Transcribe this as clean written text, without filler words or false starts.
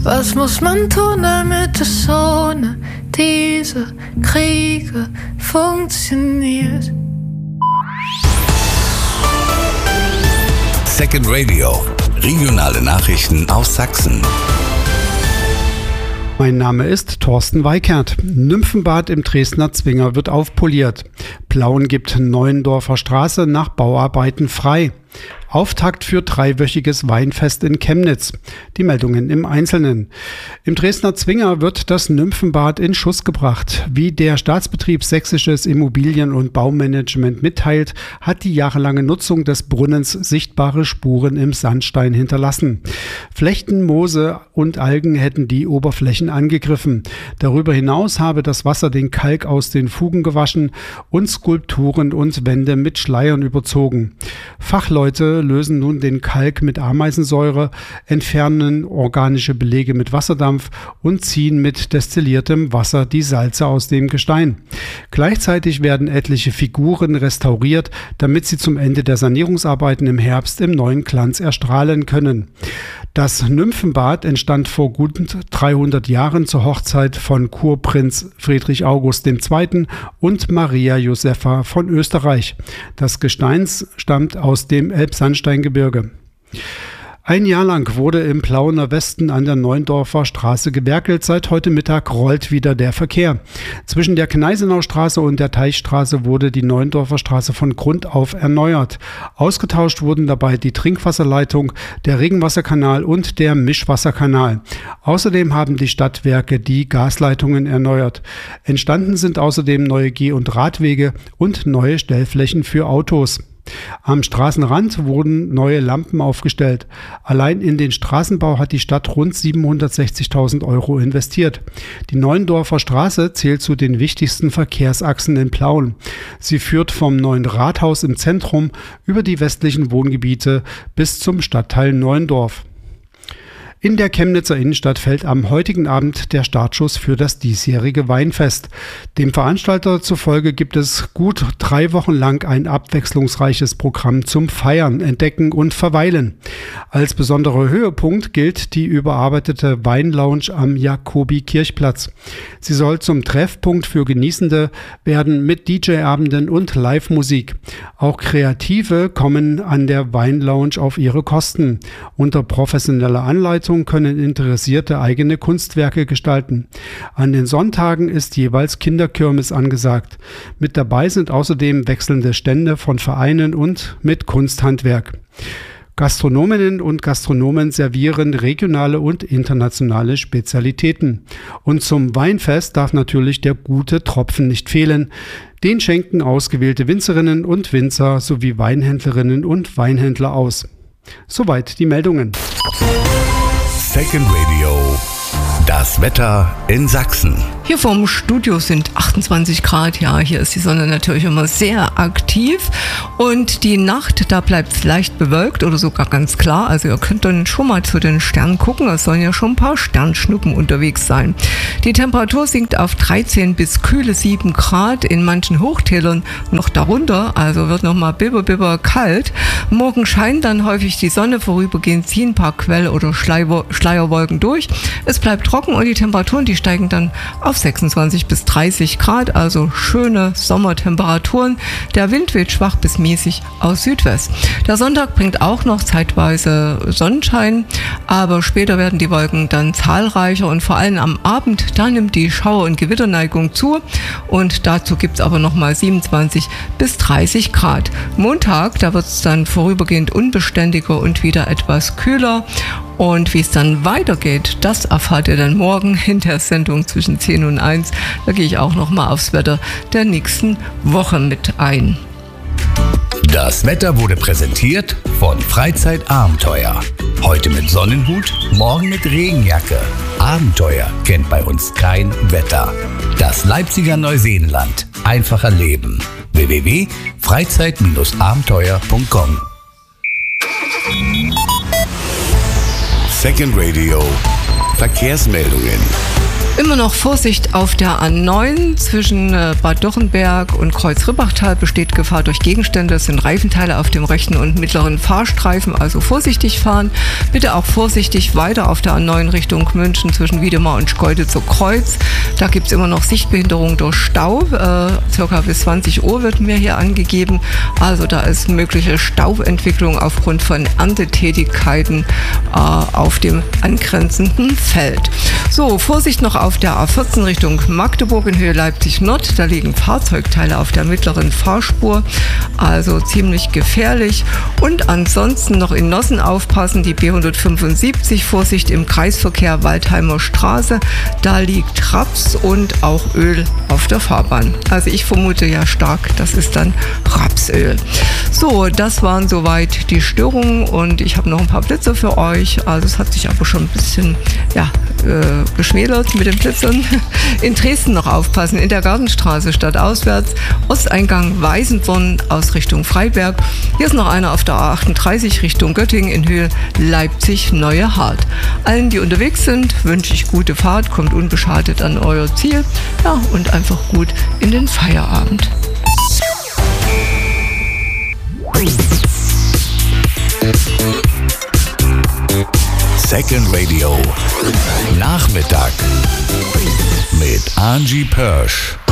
Was muss man tun, damit es ohne diese Kriege funktioniert? Second Radio. Regionale Nachrichten aus Sachsen. Mein Name ist Thorsten Weikert. Nymphenbad im Dresdner Zwinger wird aufpoliert. Plauen gibt Neuendorfer Straße nach Bauarbeiten frei. Auftakt für 3-wöchiges Weinfest in Chemnitz. Die Meldungen im Einzelnen. Im Dresdner Zwinger wird das Nymphenbad in Schuss gebracht. Wie der Staatsbetrieb Sächsisches Immobilien- und Baumanagement mitteilt, hat die jahrelange Nutzung des Brunnens sichtbare Spuren im Sandstein hinterlassen. Flechten, Moose und Algen hätten die Oberflächen angegriffen. Darüber hinaus habe das Wasser den Kalk aus den Fugen gewaschen und Skulpturen und Wände mit Schleiern überzogen. Fachleute lösen nun den Kalk mit Ameisensäure, entfernen organische Belege mit Wasserdampf und ziehen mit destilliertem Wasser die Salze aus dem Gestein. Gleichzeitig werden etliche Figuren restauriert, damit sie zum Ende der Sanierungsarbeiten im Herbst im neuen Glanz erstrahlen können. Das Nymphenbad entstand vor gut 300 Jahren zur Hochzeit von Kurprinz Friedrich August II. Und Maria Josepha von Österreich. Das Gestein stammt aus dem Elbsandsteingebirge. Ein Jahr lang wurde im Plauener Westen an der Neuendorfer Straße gewerkelt. Seit heute Mittag rollt wieder der Verkehr. Zwischen der Gneisenaustraße und der Teichstraße wurde die Neuendorfer Straße von Grund auf erneuert. Ausgetauscht wurden dabei die Trinkwasserleitung, der Regenwasserkanal und der Mischwasserkanal. Außerdem haben die Stadtwerke die Gasleitungen erneuert. Entstanden sind außerdem neue Geh- und Radwege und neue Stellflächen für Autos. Am Straßenrand wurden neue Lampen aufgestellt. Allein in den Straßenbau hat die Stadt rund 760.000 € investiert. Die Neuendorfer Straße zählt zu den wichtigsten Verkehrsachsen in Plauen. Sie führt vom neuen Rathaus im Zentrum über die westlichen Wohngebiete bis zum Stadtteil Neuendorf. In der Chemnitzer Innenstadt fällt am heutigen Abend der Startschuss für das diesjährige Weinfest. Dem Veranstalter zufolge gibt es gut 3 Wochen lang ein abwechslungsreiches Programm zum Feiern, Entdecken und Verweilen. Als besonderer Höhepunkt gilt die überarbeitete Weinlounge am Jakobi-Kirchplatz. Sie soll zum Treffpunkt für Genießende werden mit DJ-Abenden und Live-Musik. Auch Kreative kommen an der Weinlounge auf ihre Kosten. Unter professioneller Anleitung können Interessierte eigene Kunstwerke gestalten. An den Sonntagen ist jeweils Kinderkirmes angesagt. Mit dabei sind außerdem wechselnde Stände von Vereinen und mit Kunsthandwerk. Gastronominnen und Gastronomen servieren regionale und internationale Spezialitäten. Und zum Weinfest darf natürlich der gute Tropfen nicht fehlen. Den schenken ausgewählte Winzerinnen und Winzer sowie Weinhändlerinnen und Weinhändler aus. Soweit die Meldungen. Second Radio. Das Wetter in Sachsen. Hier vorm Studio sind 28 Grad. Ja, hier ist die Sonne natürlich immer sehr aktiv. Und die Nacht, da bleibt es leicht bewölkt oder sogar ganz klar. Also ihr könnt dann schon mal zu den Sternen gucken. Es sollen ja schon ein paar Sternschnuppen unterwegs sein. Die Temperatur sinkt auf 13 bis kühle 7 Grad. In manchen Hochtälern noch darunter. Also wird nochmal bibber kalt. Morgen scheint dann häufig die Sonne. Vorübergehend ziehen ein paar Quell- oder Schleierwolken durch. Es bleibt trocken und die Temperaturen, die steigen dann auf 26 bis 30 Grad, also schöne Sommertemperaturen. Der Wind weht schwach bis mäßig aus Südwest. Der Sonntag bringt auch noch zeitweise Sonnenschein, aber später werden die Wolken dann zahlreicher und vor allem am Abend, da nimmt die Schauer- und Gewitterneigung zu und dazu gibt es aber nochmal 27 bis 30 Grad. Montag, da wird es dann vorübergehend unbeständiger und wieder etwas kühler. Und wie es dann weitergeht, das erfahrt ihr dann morgen in der Sendung zwischen 10 und 1. Da gehe ich auch nochmal aufs Wetter der nächsten Woche mit ein. Das Wetter wurde präsentiert von Freizeitabenteuer. Heute mit Sonnenhut, morgen mit Regenjacke. Abenteuer kennt bei uns kein Wetter. Das Leipziger Neuseenland. Einfach erleben. www.freizeit-abenteuer.com. Second Radio. Verkehrsmeldungen. Immer noch Vorsicht auf der A9 zwischen Bad Dürrenberg und Kreuz-Ribbachtal besteht Gefahr durch Gegenstände. Das sind Reifenteile auf dem rechten und mittleren Fahrstreifen, also vorsichtig fahren. Bitte auch vorsichtig weiter auf der A9 Richtung München zwischen Wiedemar und Schkeuditz zur Kreuz. Da gibt es immer noch Sichtbehinderung durch Stau. Circa bis 20 Uhr wird mir hier angegeben. Also da ist mögliche Stauentwicklung aufgrund von Erntetätigkeiten auf dem angrenzenden Feld. So, Vorsicht noch auf der A14 Richtung Magdeburg in Höhe Leipzig-Nord. Da liegen Fahrzeugteile auf der mittleren Fahrspur, also ziemlich gefährlich. Und ansonsten noch in Nossen aufpassen, die B175, Vorsicht im Kreisverkehr Waldheimer Straße. Da liegt Raps und auch Öl auf der Fahrbahn. Also ich vermute ja stark, das ist dann Rapsöl. So, das waren soweit die Störungen und ich habe noch ein paar Blitze für euch. Also es hat sich aber schon ein bisschen, geschmälert mit den Blitzern. In Dresden noch aufpassen, in der Gartenstraße stadtauswärts, Osteingang Weißenborn aus Richtung Freiberg. Hier ist noch einer auf der A38 Richtung Göttingen in Höhe Leipzig-Neue Hart. Allen, die unterwegs sind, wünsche ich gute Fahrt, kommt unbeschadet an euer Ziel, ja, und einfach gut in den Feierabend. Second Radio Nachmittag mit Angie Pörsch.